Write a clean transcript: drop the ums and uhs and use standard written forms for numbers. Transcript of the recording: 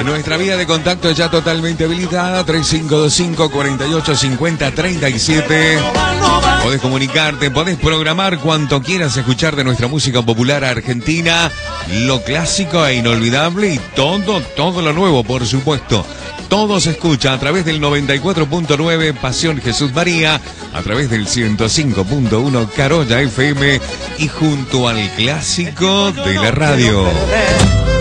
Nuestra vía de contacto ya totalmente habilitada, 3525-4850-37. Podés comunicarte, podés programar cuanto quieras escuchar de nuestra música popular argentina, lo clásico e inolvidable y todo lo nuevo, por supuesto. Todo se escucha a través del 94.9 Pasión Jesús María, a través del 105.1 Carolla FM y junto al clásico de la radio.